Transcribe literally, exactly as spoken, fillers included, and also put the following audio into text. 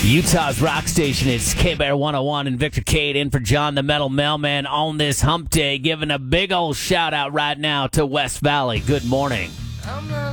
Utah's rock station. It's K-Bear one oh one and Victor Cade in for John the Metal Mailman on this hump day, giving a big old shout out right now to West Valley. Good morning. I'm not